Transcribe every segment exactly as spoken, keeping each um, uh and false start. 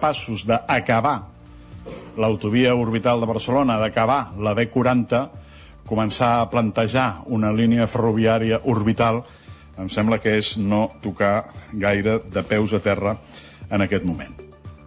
capaços d'acabar l'autovia orbital de Barcelona, d'acabar la B quaranta, començar a plantejar una línia ferroviària orbital, em sembla que és no tocar gaire de peus a terra en aquest moment.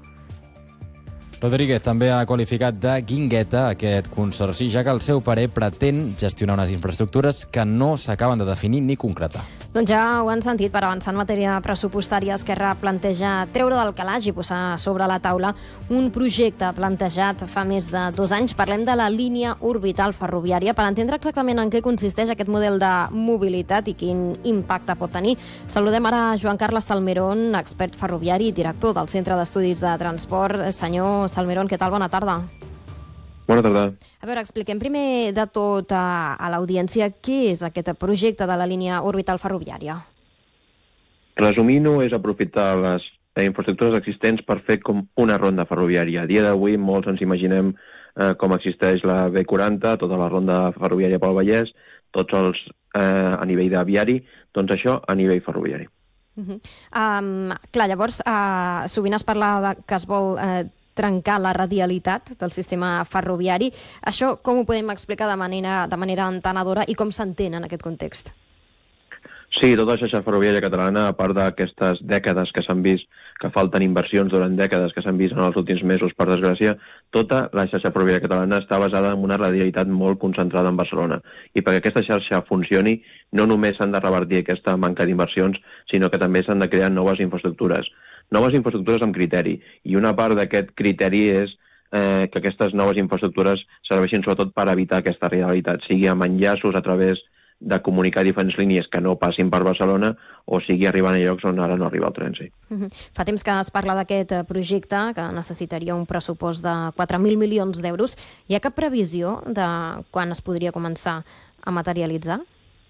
Rodríguez també ha qualificat de guingueta aquest consorci, ja que el seu parer pretén gestionar unes infraestructures que no s'acaben de definir ni concretar. Doncs ja ho han sentit, per avançar en matèria pressupostària, Esquerra planteja treure del calaix i posar sobre la taula un projecte plantejat fa més de dos anys. Parlem de la línia orbital ferroviària, per entendre exactament en què consisteix aquest model de mobilitat i quin impacte pot tenir. Saludem ara Joan Carles Salmerón, expert ferroviari i director del Centre d'Estudis de Transport. Senyor Salmerón, què tal? Bona tarda. Bona tarda. A veure, expliquem primer de tot a, a l'audiència què és aquest projecte de la línia orbital ferroviària. Resumint-ho, és aprofitar les infraestructures existents per fer com una ronda ferroviària. A dia d'avui molts ens imaginem eh, com existeix la B quaranta, tota la ronda ferroviària pel Vallès, tots els eh, a nivell de viari, doncs això a nivell ferroviari. Uh-huh. um, clar, llavors, uh, sovint es parla de que es vol uh, trencar la radialitat del sistema ferroviari. Això com ho podem explicar de manera, de manera entenedora i com s'entén en aquest context? Sí, tota la xarxa ferroviària catalana, a part d'aquestes dècades que s'han vist, que falten inversions durant dècades que s'han vist en els últims mesos, per desgràcia, tota la xarxa ferroviària catalana està basada en una radialitat molt concentrada en Barcelona. I perquè aquesta xarxa funcioni, no només s'han de revertir aquesta manca d'inversions, sinó que també s'han de crear noves infraestructures. Noves infraestructures amb criteri. I una part d'aquest criteri és eh, que aquestes noves infraestructures serveixin sobretot per evitar aquesta realitat, sigui amb enllaços a través de comunicar diferents línies que no passin per Barcelona o sigui arribant a llocs on ara no arriba el tren. Sí. Uh-huh. Fa temps que es parla d'aquest projecte que necessitaria un pressupost de quatre mil milions d'euros. Hi ha cap previsió de quan es podria començar a materialitzar?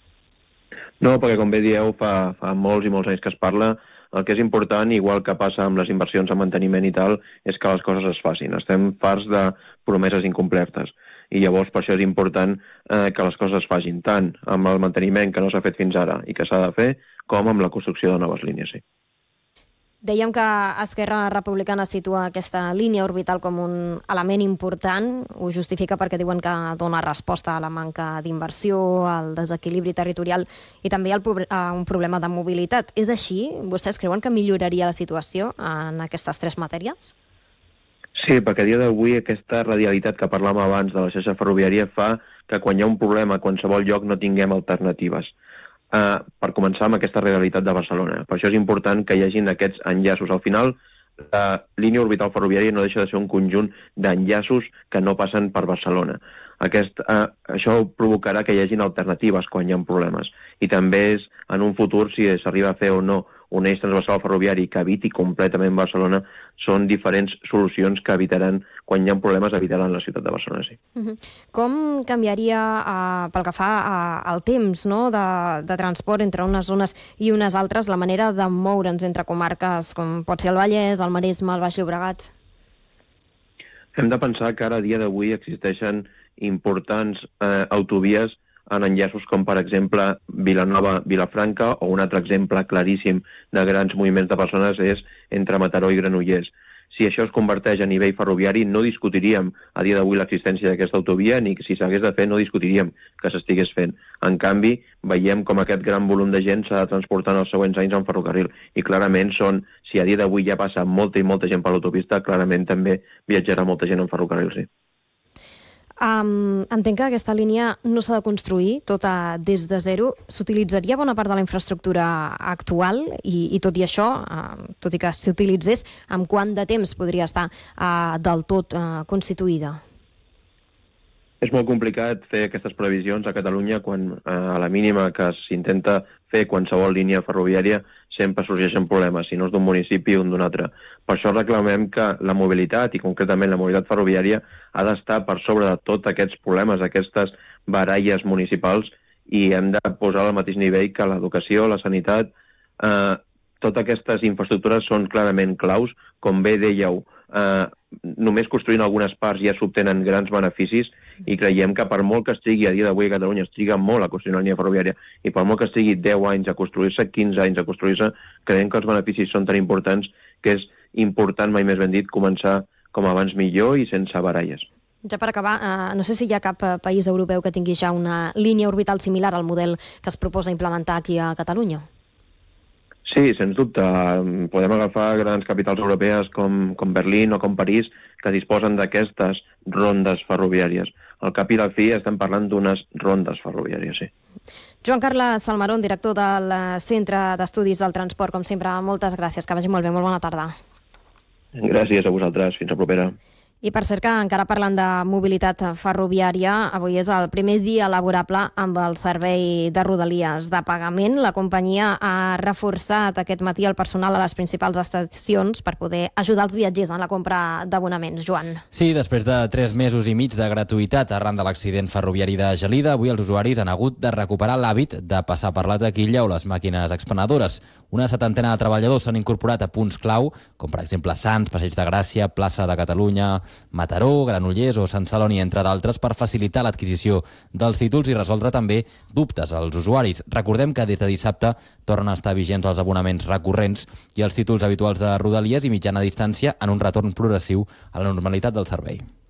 No, perquè com bé dieu, fa, fa molts i molts anys que es parla. El que és important, igual que passa amb les inversions en manteniment i tal, és que les coses es facin. Estem farts de promeses incomplertes. I llavors per això és important eh, que les coses es facin, tant amb el manteniment que no s'ha fet fins ara i que s'ha de fer, com amb la construcció de noves línies, sí. Dèiem que Esquerra Republicana situa aquesta línia orbital com un element important. Ho justifica perquè diuen que dona resposta a la manca d'inversió, al desequilibri territorial i també al a un problema de mobilitat. És així? Vostès creuen que milloraria la situació en aquestes tres matèries? Sí, perquè a dia d'avui aquesta radialitat que parlàvem abans de la xarxa ferroviària fa que quan hi ha un problema a qualsevol lloc no tinguem alternatives. Uh, per començar amb aquesta realitat de Barcelona. Per això és important que hi hagin aquests enllaços. Al final, la línia orbital ferroviària no deixa de ser un conjunt d'enllaços que no passen per Barcelona. Aquest, uh, això provocarà que hi hagin alternatives quan hi ha problemes. I també és, en un futur, si s'arriba a fer o no un eix transversal ferroviari que eviti completament Barcelona, són diferents solucions que evitaran, quan hi ha problemes, evitaran la ciutat de Barcelona. Sí. Uh-huh. Com canviaria, uh, pel que fa uh, al temps, no?, de, de transport entre unes zones i unes altres, la manera de moure'ns entre comarques com pot ser el Vallès, el Maresme, el Baix Llobregat? Hem de pensar que ara, a dia d'avui, existeixen importants eh, autovies en enllaços com, per exemple, Vilanova-Vilafranca, o un altre exemple claríssim de grans moviments de persones és entre Mataró i Granollers. Si això es converteix a nivell ferroviari, no discutiríem a dia d'avui l'existència d'aquesta autovia, ni si s'hagués de fer no discutiríem que s'estigués fent. En canvi, veiem com aquest gran volum de gent s'ha de transportar en els següents anys en ferrocarril. I clarament són, si a dia d'avui ja passa molta i molta gent per l'autopista, clarament també viatjarà molta gent en ferrocarril, sí. Um, entenc que aquesta línia no s'ha de construir tota des de zero. S'utilitzaria bona part de la infraestructura actual i, i tot i això, uh, tot i que s'utilitzés, amb quant de temps podria estar uh, del tot uh, constituïda? És molt complicat fer aquestes previsions a Catalunya quan eh, a la mínima que s'intenta fer qualsevol línia ferroviària sempre sorgeixen problemes, si no és d'un municipi o d'un altre. Per això reclamem que la mobilitat, i concretament la mobilitat ferroviària, ha d'estar per sobre de tots aquests problemes, aquestes baralles municipals, i hem de posar al mateix nivell que l'educació, la sanitat. Eh, totes aquestes infraestructures són clarament claus. Com bé dèieu, eh, només construint algunes parts ja s'obtenen grans beneficis, i creiem que per molt que estigui a dia d'avui a Catalunya es triga molt a construir una línia ferroviària, i per molt que estigui deu anys a construir-se, quinze anys a construir-se, creiem que els beneficis són tan importants que és important, mai més ben dit, començar com abans millor i sense baralles. Ja per acabar, eh, no sé si hi ha cap país europeu que tingui ja una línia orbital similar al model que es proposa implementar aquí a Catalunya. Sí, sens dubte. Podem agafar grans capitals europees com, com Berlín o com París que disposen d'aquestes rondes ferroviàries. Al cap i a la fi estem parlant d'unes rondes ferroviàries, sí. Joan Carles Salmarón, director del Centre d'Estudis del Transport, com sempre, moltes gràcies, que vagi molt bé, molt bona tarda. Gràcies a vosaltres, fins a propera. I per cert que encara parlant de mobilitat ferroviària, avui és el primer dia laborable amb el servei de Rodalies de pagament. La companyia ha reforçat aquest matí el personal a les principals estacions per poder ajudar els viatgers en la compra d'abonaments. Joan. Sí, després de tres mesos i mig de gratuïtat arran de l'accident ferroviari de Gelida, avui els usuaris han hagut de recuperar l'hàbit de passar per la taquilla o les màquines expenedores. Una setantena de treballadors s'han incorporat a punts clau, com per exemple Sants, Passeig de Gràcia, Plaça de Catalunya, Mataró, Granollers o Sant Celoni, entre d'altres, per facilitar l'adquisició dels títols i resoldre també dubtes als usuaris. Recordem que des de dissabte tornen a estar vigents els abonaments recurrents i els títols habituals de Rodalies i mitjana distància en un retorn progressiu a la normalitat del servei.